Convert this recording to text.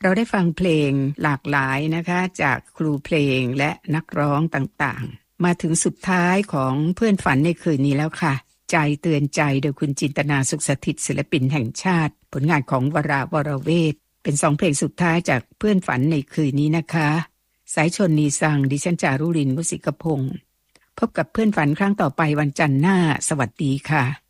เราได้ฟังเพลงหลากหลายนะคะจากครูเพลงและนักร้องต่างๆมาถึงสุดท้ายของเพื่อนฝันในคืนนี้แล้วค่ะใจเตือนใจโดยคุณจินตนาสุขสถิตศิลปินแห่งชาติผลงานของวรเวทเป็น2เพลงสุดท้ายจากเพื่อนฝันในคืนนี้นะคะสายชนนีสังดิฉันจารุรินทร์ มุสิกพงศ์พบกับเพื่อนฝันครั้งต่อไปวันจันทร์หน้าสวัสดีค่ะ